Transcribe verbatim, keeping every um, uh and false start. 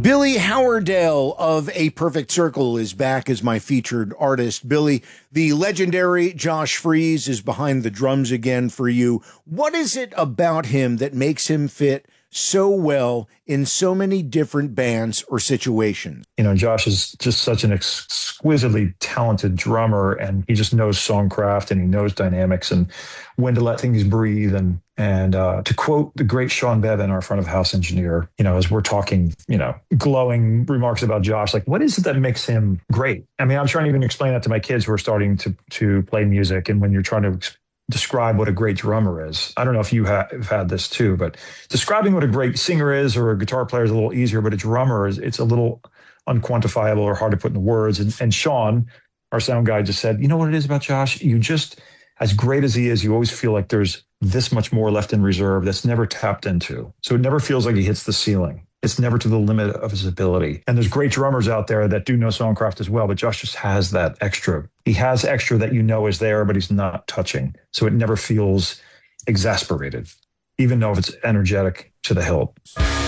Billy Howerdale of A Perfect Circle is back as my featured artist. Billy, the legendary Josh Freese is behind the drums again for you. What is it about him that makes him fit so well in so many different bands or situations? You know, Josh is just such an exquisitely talented drummer, and he just knows songcraft and he knows dynamics and when to let things breathe. And and uh, to quote the great Sean Bevan, our front of house engineer, you know, as we're talking, you know, glowing remarks about Josh, like, what is it that makes him great? I mean, I'm trying to even explain that to my kids who are starting to to play music, and when you're trying to describe what a great drummer is. I don't know if you ha- have had this too, but describing what a great singer is or a guitar player is a little easier, but a drummer is, it's a little unquantifiable or hard to put into words. And, and Sean, our sound guy, just said, you know what it is about Josh? You just, as great as he is, you always feel like there's this much more left in reserve that's never tapped into. So it never feels like he hits the ceiling. It's never to the limit of his ability. And there's great drummers out there that do know songcraft as well, but Josh just has that extra. He has extra that you know is there, but he's not touching. So it never feels exasperated, even though if it's energetic to the hilt.